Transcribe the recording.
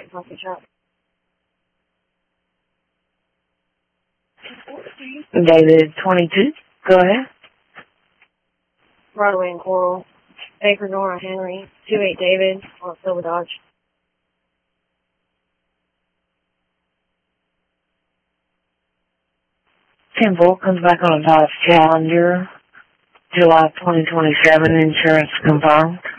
coffee shop. David 22. Go ahead. Broadway and Coral. Baker Nora Henry. 28 David. On Silver Dodge. 10-4 comes back on a Dodge Challenger. July 2027. Insurance confirmed.